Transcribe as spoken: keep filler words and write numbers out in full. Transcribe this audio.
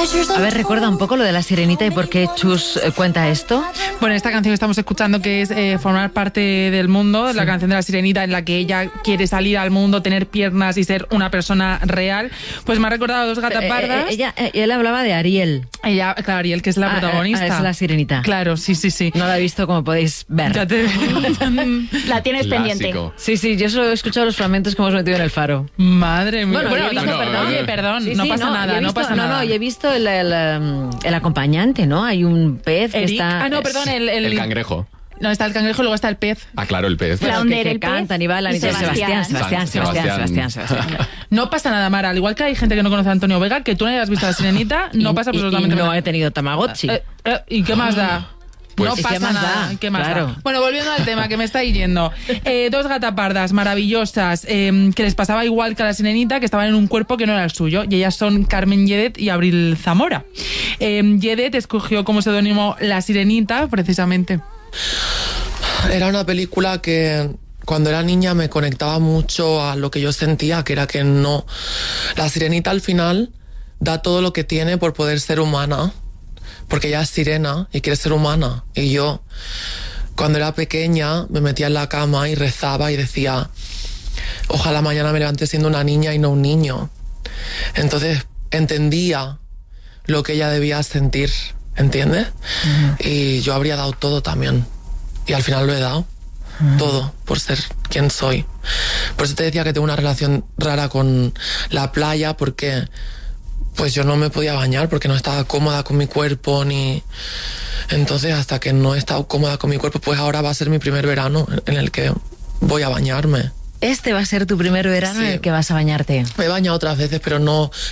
A ver, recuerda un poco lo de La Sirenita y por qué Chus eh, cuenta esto. Bueno, esta canción que estamos escuchando, que es eh, Formar parte del mundo, sí. La canción de La Sirenita, en la que ella quiere salir al mundo, tener piernas y ser una persona real, pues me ha recordado a Dos gatas pardas. Eh, eh, ella, eh, él hablaba de Ariel. Ella, claro, Ariel, que es la ah, protagonista. Ah, es La Sirenita. Claro, sí, sí, sí. No la he visto, como podéis ver. Ya te... La tienes Clásico. pendiente. Sí, sí, yo solo he escuchado los fragmentos que hemos metido en el Faro. Madre mía. Bueno, Bueno, he visto, no, perdón. Oye, perdón, Sí, no sí, pasa no, nada, visto, no pasa no, nada. No, y he visto el, el, el acompañante, ¿no? Hay un pez que Eric. está... Ah, no, perdón, el... El, El cangrejo. No, está el cangrejo y luego está el pez. Ah, claro, el pez. Bueno, Flounder, que, que el pez cantan y bailan y y todo. Sebastián, Sebastián. Sebastián, Sebastián, Sebastián, Sebastián. Sebastián. No pasa nada, Mara. Al igual que hay gente que no conoce a Antonio Vega, que tú no hayas visto a La Sirenita, no Y- pasa y- absolutamente y no nada. he tenido Tamagotchi. Eh, eh, ¿Y qué más da? Pues- no ¿Y qué pasa más nada. da? ¿Qué más Claro. da? Bueno, volviendo al tema que me está yendo. Eh, dos gatapardas maravillosas eh, que les pasaba igual que a La Sirenita, que estaban en un cuerpo que no era el suyo. Y ellas son Carmen Yedet y Abril Zamora. Eh, Yedet escogió como seudónimo La Sirenita, precisamente. Era una película que cuando era niña me conectaba mucho a lo que yo sentía, que era que no... La Sirenita al final da todo lo que tiene por poder ser humana, porque ella es sirena y quiere ser humana. Y yo, cuando era pequeña, me metía en la cama y rezaba y decía, ojalá mañana me levante siendo una niña y no un niño. Entonces entendía lo que ella debía sentir, ¿entiendes? Uh-huh. Y yo habría dado todo también. Y al final lo he dado. Uh-huh. Todo, por ser quien soy. Por eso te decía que tengo una relación rara con la playa, porque pues yo no me podía bañar, porque no estaba cómoda con mi cuerpo, ni... Entonces, hasta que no he estado cómoda con mi cuerpo, pues ahora va a ser mi primer verano en el que voy a bañarme. Este va a ser tu primer verano Sí. en el que vas a bañarte. Me he bañado otras veces, pero no